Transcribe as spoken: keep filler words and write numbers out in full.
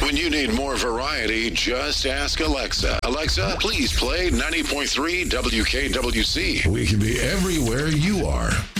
When you need more variety, just ask Alexa. Alexa, please play ninety point three W K W C. We can be everywhere you are.